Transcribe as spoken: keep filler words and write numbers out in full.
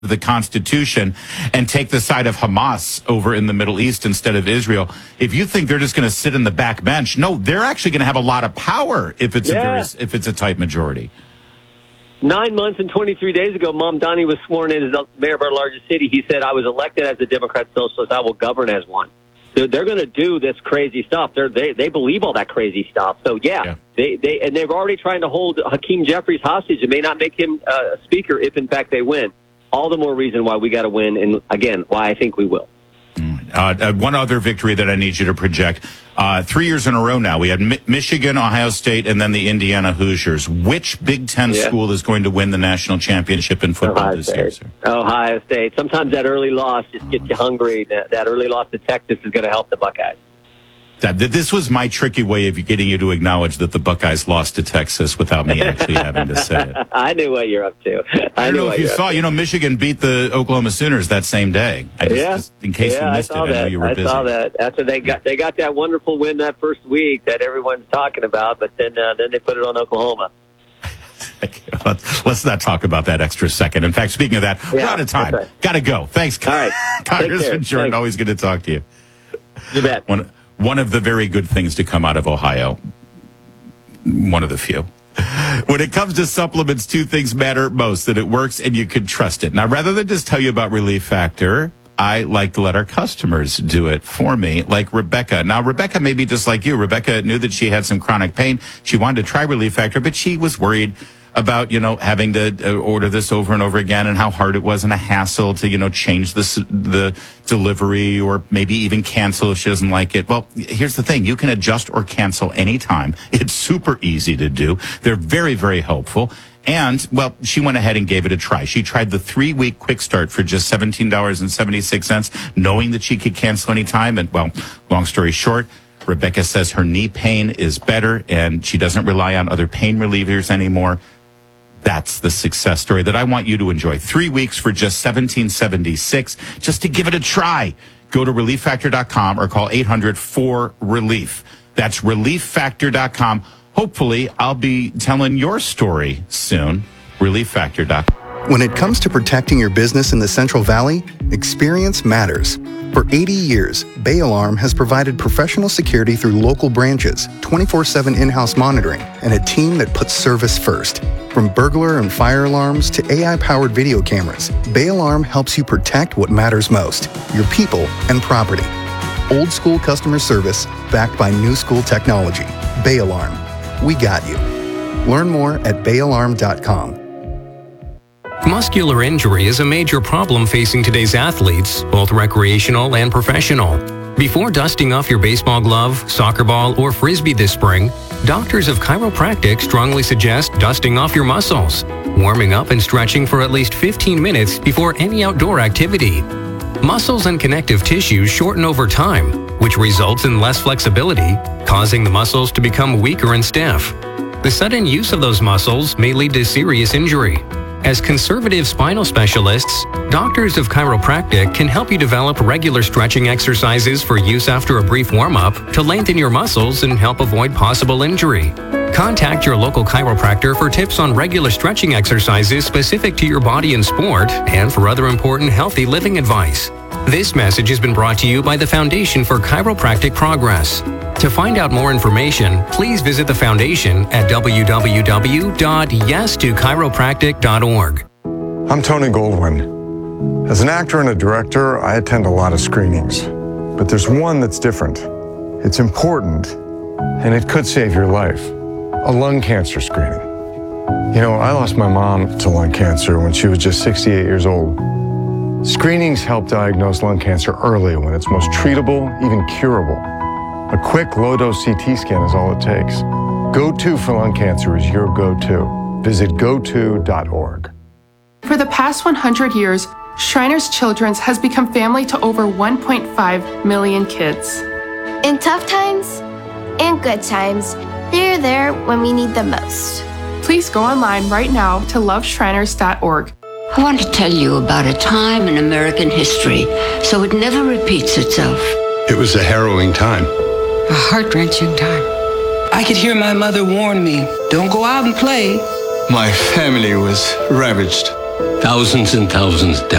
the Constitution and take the side of Hamas over in the Middle East instead of Israel. If you think they're just going to sit in the back bench, no, they're actually going to have a lot of power if it's yeah. a very, if it's a tight majority. Nine months and twenty-three days ago, Mom Donnie was sworn in as the mayor of our largest city. He said, "I was elected as a Democrat socialist. I will govern as one." So they're going to do this crazy stuff. They're, they they believe all that crazy stuff. So yeah, yeah, they they and they're already trying to hold Hakeem Jeffries hostage. It may not make him uh, a speaker if, in fact, they win. All the more reason why we got to win, and again, why I think we will. Uh, uh, one other victory that I need you to project. Uh, three years in a row now, we had Mi- Michigan, Ohio State, and then the Indiana Hoosiers. Which Big Ten yeah. school is going to win the national championship in football Ohio this State. year, sir? Ohio State. Sometimes that early loss just gets you hungry. That, that early loss to Texas is going to help the Buckeyes. That, this was my tricky way of getting you to acknowledge that the Buckeyes lost to Texas without me actually having to say it. I knew what you're up to. I, I don't know if you saw, you know, Michigan beat the Oklahoma Sooners that same day. I just, yeah. just in case yeah, you missed I saw it, that. I know you were I busy. saw that. After they got they got that wonderful win that first week that everyone's talking about, but then uh, then they put it on Oklahoma. Let's not talk about that extra second. In fact, speaking of that, yeah, we're out of time. Right. Got to go. Thanks, All right. Congressman Jordan. Always good to talk to you. You bet. One, one of the very good things to come out of Ohio. One of the few. When it comes to supplements, two things matter most: that it works and you can trust it. Now, rather than just tell you about Relief Factor, I like to let our customers do it for me, like Rebecca. Now, Rebecca may be just like you. Rebecca knew that she had some chronic pain. She wanted to try Relief Factor, but she was worried about, you know, having to order this over and over again and how hard it was and a hassle to, you know, change the, the delivery or maybe even cancel if she doesn't like it. Well, here's the thing. You can adjust or cancel anytime. It's super easy to do. They're very, very helpful. And, well, she went ahead and gave it a try. She tried the three-week quick start for just seventeen dollars and seventy-six cents, knowing that she could cancel anytime. And, well, long story short, Rebecca says her knee pain is better and she doesn't rely on other pain relievers anymore. That's the success story that I want you to enjoy. Three weeks for just seventeen seventy-six, just to give it a try. Go to relief factor dot com or call eight hundred four relief. That's relief factor dot com. Hopefully, I'll be telling your story soon. relief factor dot com. When it comes to protecting your business in the Central Valley, experience matters. For eighty years, Bay Alarm has provided professional security through local branches, twenty-four seven in-house monitoring, and a team that puts service first. From burglar and fire alarms to A I-powered video cameras, Bay Alarm helps you protect what matters most, your people and property. Old school customer service backed by new school technology. Bay Alarm. We got you. Learn more at bay alarm dot com. Muscular injury is a major problem facing today's athletes, both recreational and professional. Before dusting off your baseball glove, soccer ball, or frisbee this spring, doctors of chiropractic strongly suggest dusting off your muscles, warming up and stretching for at least fifteen minutes before any outdoor activity. Muscles and connective tissues shorten over time, which results in less flexibility, causing the muscles to become weaker and stiff. The sudden use of those muscles may lead to serious injury. As conservative spinal specialists, doctors of chiropractic can help you develop regular stretching exercises for use after a brief warm-up to lengthen your muscles and help avoid possible injury. Contact your local chiropractor for tips on regular stretching exercises specific to your body and sport, and for other important healthy living advice. This message has been brought to you by the Foundation for Chiropractic Progress. To find out more information, please visit the Foundation at w w w dot yes to chiropractic dot org. I'm Tony Goldwyn. As an actor and a director, I attend a lot of screenings. But there's one that's different. It's important, and it could save your life. A lung cancer screening. You know, I lost my mom to lung cancer when she was just sixty-eight years old. Screenings help diagnose lung cancer early when it's most treatable, even curable. A quick low-dose C T scan is all it takes. Go To for lung cancer is your go-to. Visit go to dot org. For the past one hundred years, Shriners Children's has become family to over one point five million kids. In tough times and good times, they're there when we need them most. Please go online right now to love shriners dot org. I want to tell you about a time in American history so it never repeats itself. It was a harrowing time. A heart-wrenching time. I could hear my mother warn me, don't go out and play. My family was ravaged. Thousands and thousands died.